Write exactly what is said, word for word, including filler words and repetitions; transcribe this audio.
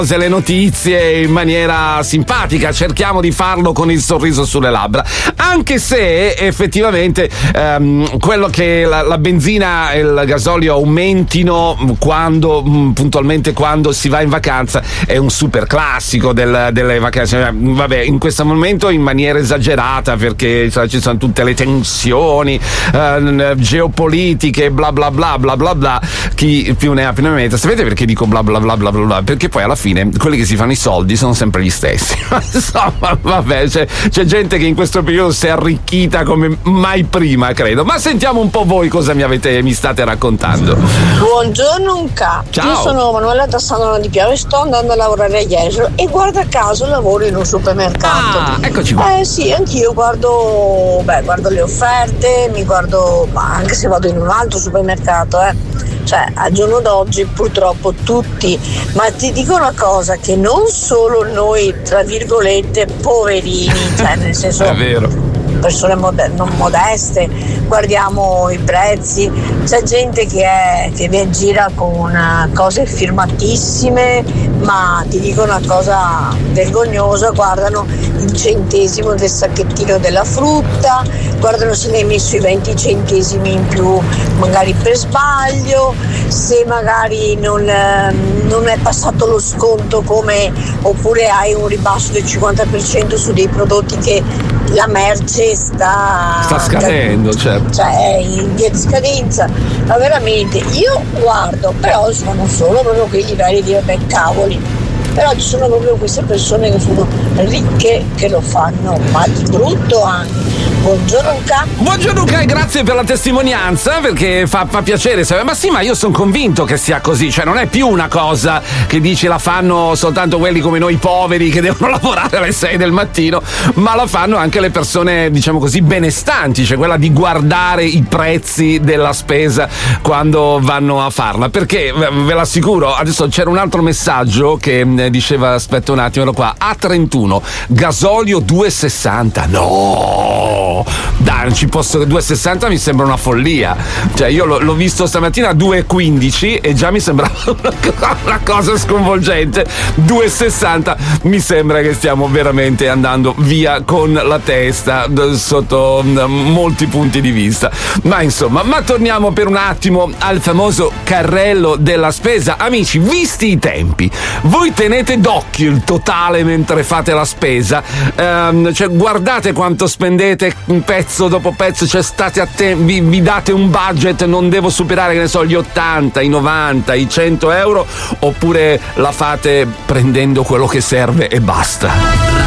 le notizie in maniera simpatica, cerchiamo di farlo con il sorriso sulle labbra, anche se effettivamente ehm, quello che la, la benzina e il gasolio aumentino quando puntualmente quando si va in vacanza è un super classico del, delle vacanze. Vabbè, in questo momento in maniera esagerata, perché cioè, ci sono tutte le tensioni eh, geopolitiche, bla bla bla bla bla bla, chi più ne ha più ne metta. Sapete perché dico bla bla bla bla bla bla? Perché poi alla fine quelli che si fanno i soldi sono sempre gli stessi. Insomma, vabbè, c'è, c'è gente che in questo periodo si è arricchita come mai prima, credo. Ma sentiamo un po' voi cosa mi avete mi state raccontando. Buongiorno Unca. Ciao. Io sono Manuela da Sandro di Piave, sto andando a lavorare a Jesolo e guarda caso lavoro in un supermercato. Ah, eccoci qua. Eh sì, anch'io guardo, beh, guardo le offerte, mi guardo, ma anche se vado in un altro supermercato, eh. Cioè, al giorno d'oggi purtroppo tutti, ma ti dico una cosa, che non solo noi, tra virgolette, poverini, cioè nel senso è vero, persone mod- non modeste, guardiamo i prezzi, c'è gente che, è, che vi gira con cose firmatissime, ma ti dico una cosa vergognosa, guardano il centesimo del sacchettino della frutta, guardano se ne hai messo i venti centesimi in più magari per sbaglio, se magari non, non è passato lo sconto come, oppure hai un ribasso del cinquanta per cento su dei prodotti che la merce sta sta scadendo, certo, cioè è in via di scadenza. Ma veramente io guardo, però sono solo proprio quei livelli di vabbè cavoli, però ci sono proprio queste persone che sono ricche che lo fanno, ma di brutto anche. Buongiorno Luca. Buongiorno Luca e grazie per la testimonianza, perché fa, fa piacere. Ma sì, ma io sono convinto che sia così, cioè non è più una cosa che dici la fanno soltanto quelli come noi poveri che devono lavorare alle sei del mattino, ma la fanno anche le persone, diciamo così, benestanti, cioè quella di guardare i prezzi della spesa quando vanno a farla, perché ve l'assicuro, adesso c'era un altro messaggio che diceva, aspetta un attimo, ero qua, A trentuno, gasolio due e sessanta, no! Dai, non ci posso, due e sessanta mi sembra una follia, cioè io l'ho, l'ho visto stamattina a due e quindici e già mi sembrava una, una cosa sconvolgente. Due e sessanta mi sembra che stiamo veramente andando via con la testa sotto molti punti di vista, ma insomma, ma torniamo per un attimo al famoso carrello della spesa. Amici, visti i tempi, voi tenete d'occhio il totale mentre fate la spesa, ehm, cioè guardate quanto spendete pezzo dopo pezzo, cioè state attenti, vi, vi date un budget, non devo superare, che ne so, gli ottanta, i novanta, i cento euro, oppure la fate prendendo quello che serve e basta.